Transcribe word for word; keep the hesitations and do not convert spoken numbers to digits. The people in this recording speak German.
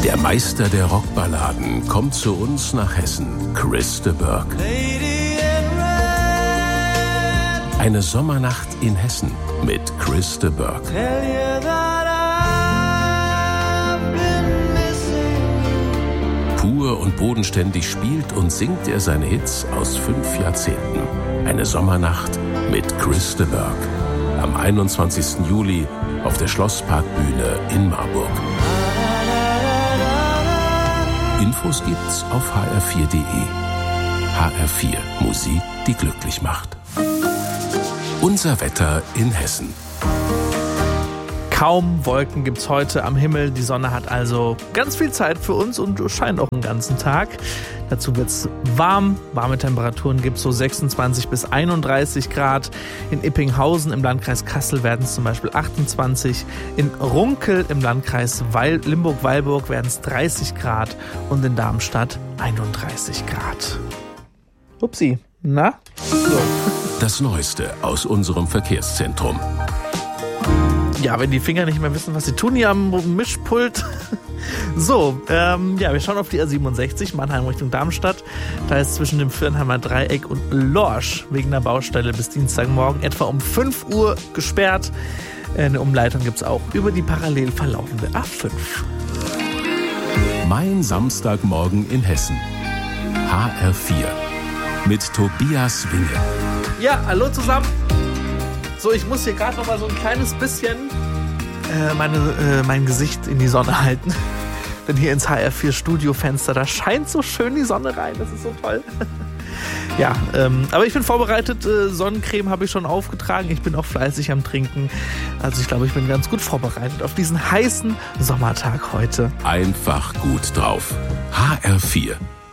Der Meister der Rockballaden kommt zu uns nach Hessen, Chris de Burgh. Eine Sommernacht in Hessen mit Chris de Burgh. Pur und bodenständig spielt und singt er seine Hits aus fünf Jahrzehnten. Eine Sommernacht mit Chris de Burgh. Am einundzwanzigsten Juli auf der Schlossparkbühne in Marburg. Infos gibt's auf h r vier punkt d e. H R vier, Musik, die glücklich macht. Unser Wetter in Hessen. Kaum Wolken gibt's heute am Himmel. Die Sonne hat also ganz viel Zeit für uns und scheint auch den ganzen Tag. Dazu wird's warm. Warme Temperaturen gibt's so sechsundzwanzig bis einunddreißig Grad. In Ippinghausen im Landkreis Kassel werden es zum Beispiel achtundzwanzig. In Runkel im Landkreis Weil- Limburg-Weilburg werden es dreißig Grad. Und in Darmstadt einunddreißig Grad. Upsi, na? So. Das Neueste aus unserem Verkehrszentrum. Ja, wenn die Finger nicht mehr wissen, was sie tun hier am Mischpult. So, ähm, ja, wir schauen auf die A siebenundsechzig, Mannheim Richtung Darmstadt. Da ist zwischen dem Viernheimer Dreieck und Lorsch wegen der Baustelle bis Dienstagmorgen etwa um fünf Uhr gesperrt. Eine Umleitung gibt es auch über die parallel verlaufende A fünf. Mein Samstagmorgen in Hessen. H R vier. Mit Tobias Winge. Ja, hallo zusammen. So, ich muss hier gerade noch mal so ein kleines bisschen äh, meine, äh, mein Gesicht in die Sonne halten. Denn hier ins H R vier Studiofenster, da scheint so schön die Sonne rein. Das ist so toll. Ja, ähm, aber ich bin vorbereitet. Äh, Sonnencreme habe ich schon aufgetragen. Ich bin auch fleißig am Trinken. Also ich glaube, ich bin ganz gut vorbereitet auf diesen heißen Sommertag heute. Einfach gut drauf. H R vier.